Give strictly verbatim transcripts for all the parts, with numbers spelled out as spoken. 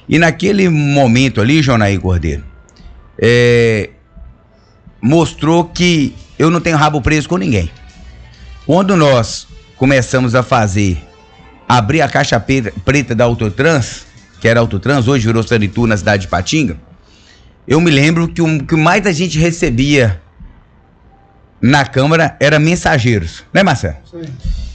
E naquele momento ali, Jonaí Cordeiro, é, mostrou que eu não tenho rabo preso com ninguém. Quando nós começamos a fazer, abrir a caixa preta da Autotrans, que era Autotrans, hoje virou Sanitur na cidade de Patinga, eu me lembro que o que mais a gente recebia na Câmara era mensageiros, né, Marcelo? Sim.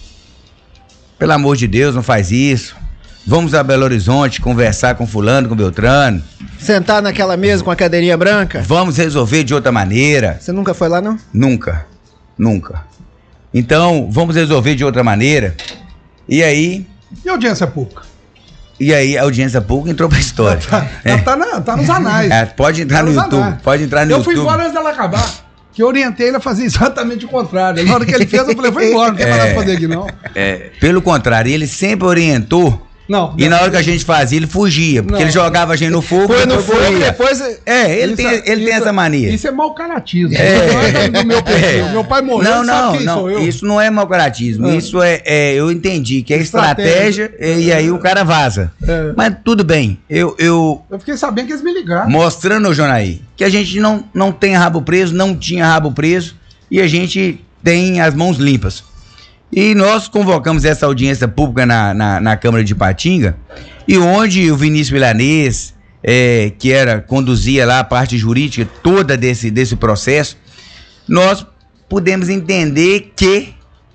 Pelo amor de Deus, não faz isso. Vamos a Belo Horizonte conversar com fulano, com Beltrano. Sentar naquela mesa com a cadeirinha branca? Vamos resolver de outra maneira. Você nunca foi lá, não? Nunca, nunca. Então, vamos resolver de outra maneira. E aí... E a audiência pública? E aí, a audiência pública entrou pra história. Tá, é. tá, na, tá nos anais. É, pode entrar tá no YouTube, anais. Pode entrar no eu YouTube. Eu fui embora antes dela acabar, que eu orientei ele a fazer exatamente o contrário. Na hora que ele fez, eu falei, vou embora, não tem mais nada pra fazer aqui, não. É, pelo contrário, ele sempre orientou. Não, e na hora que a gente fazia, ele fugia, porque não, ele jogava a gente no fogo. Foi no fogo, depois... É, ele, tem, ele isso, tem essa mania. Isso é mau caratismo. É. Não é do meu perfil. É. Meu pai morreu, não, não, sabe quem não, sou eu? Isso não é mau caratismo. É. Isso é, é, eu entendi, que é estratégia, estratégia e aí o cara vaza. É. Mas tudo bem, eu, eu... Eu fiquei sabendo que eles me ligaram. Mostrando, Jonaí, que a gente não, não tem rabo preso, não tinha rabo preso, e a gente tem as mãos limpas. E nós convocamos essa audiência pública na, na, na Câmara de Patinga, e onde o Vinícius Milanês, é, que era, conduzia lá a parte jurídica toda desse, desse processo, nós pudemos entender que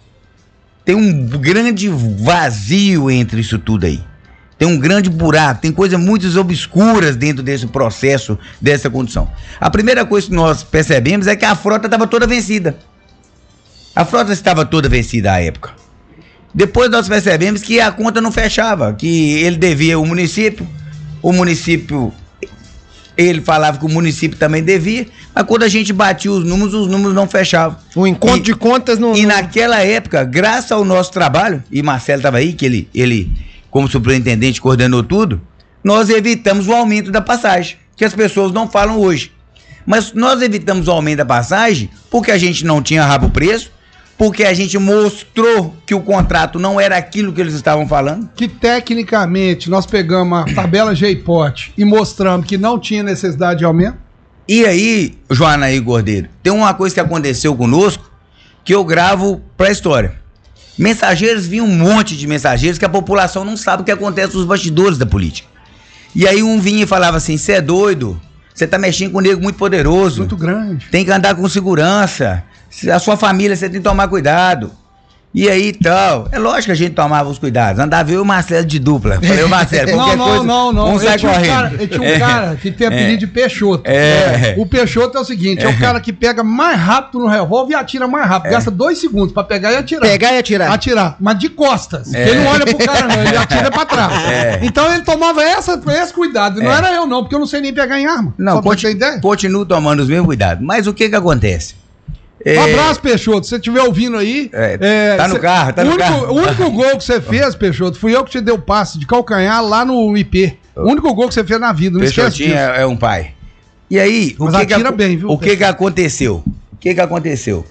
tem um grande vazio entre isso tudo aí. Tem um grande buraco, tem coisas muito obscuras dentro desse processo, dessa condição. A primeira coisa que nós percebemos é que a frota estava toda vencida. A frota estava toda vencida à época. Depois nós percebemos que a conta não fechava, que ele devia o município, o município, ele falava que o município também devia, mas quando a gente batia os números, os números não fechavam. O encontro e, de contas não... E naquela época, graças ao nosso trabalho, e Marcelo estava aí, que ele, ele, como superintendente, coordenou tudo, nós evitamos o aumento da passagem, que as pessoas não falam hoje. Mas nós evitamos o aumento da passagem porque a gente não tinha rabo preso, porque a gente mostrou que o contrato não era aquilo que eles estavam falando. Que tecnicamente nós pegamos a tabela G I P O T e mostramos que não tinha necessidade de aumento. E aí, Joanaí Cordeiro, tem uma coisa que aconteceu conosco que eu gravo pra história. Mensageiros, vinha um monte de mensageiros que a população não sabe o que acontece nos bastidores da política. E aí um vinha e falava assim, você é doido, você tá mexendo com um nego muito poderoso. Muito grande. Tem que andar com segurança. A sua família, você tem que tomar cuidado. E aí, tal. É lógico que a gente tomava os cuidados. Andava eu e o Marcelo de dupla. Falei, ô Marcelo, qualquer não, coisa, não, não, não. Um sai tinha correndo. Um cara, ele tinha um é. cara que tem apelido é. de Peixoto. É. O Peixoto é o seguinte, é. é o cara que pega mais rápido no revólver e atira mais rápido. É. Gasta dois segundos pra pegar e atirar. Pegar e atirar. Atirar, mas de costas. É. Ele não olha pro cara não, ele atira pra trás. É. Então ele tomava essa, esse cuidado. Não é. era eu não, porque eu não sei nem pegar em arma. Não, continu, continuo tomando os mesmos cuidados. Mas o que que acontece? É... Um abraço, Peixoto. Se você estiver ouvindo aí. É, é, tá no cê, carro, tá no único, carro. O único gol que você fez, Peixoto, fui eu que te dei o passe de calcanhar lá no I P. O único gol que você fez na vida. Não Peixotinho é, é um pai. E aí, Mas o que, que, bem, viu, o que, que aconteceu? O que, que aconteceu?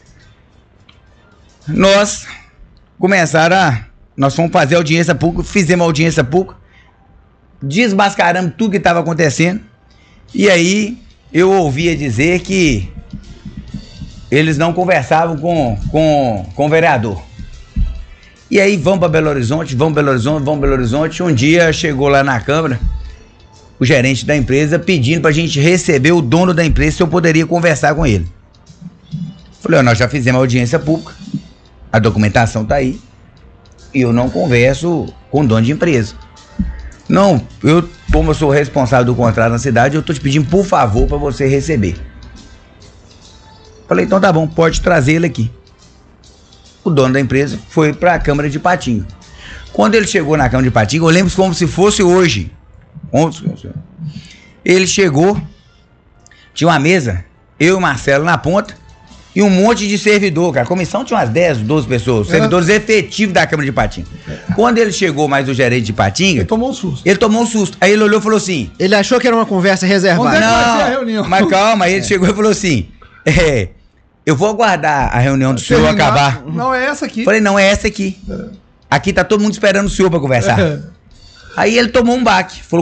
Nós começaram a. Nós fomos fazer audiência pública, fizemos audiência pública, desmascaramos tudo que estava acontecendo. E aí, eu ouvia dizer que eles não conversavam com, com, com o vereador. E aí vão para Belo Horizonte, vão para Belo Horizonte, vão para Belo Horizonte. Um dia chegou lá na Câmara o gerente da empresa pedindo para a gente receber o dono da empresa se eu poderia conversar com ele. Falei, ó, nós já fizemos audiência pública, a documentação tá aí, e eu não converso com dono de empresa. Não, eu, como eu sou responsável do contrato na cidade, eu tô te pedindo por favor para você receber. Falei, então tá bom, pode trazer ele aqui. O dono da empresa foi para a Câmara de Patinga. Quando ele chegou na Câmara de Patinga, eu lembro como se fosse hoje. Ele chegou, tinha uma mesa, eu e o Marcelo na ponta, e um monte de servidor, cara. A comissão tinha umas dez, doze pessoas, servidores é. efetivos da Câmara de Patinga. Quando ele chegou mais o gerente de Patinga... Ele tomou um susto. Ele tomou um susto. Aí ele olhou e falou assim... Ele achou que era uma conversa reservada. Onde é que não, vai ser a reunião? Mas calma, aí ele chegou e falou assim... É, eu vou aguardar a reunião do senhor Terminar, acabar. Não é essa aqui. Falei, não é essa aqui. É. Aqui tá todo mundo esperando o senhor pra conversar. É. Aí ele tomou um baque. Falou,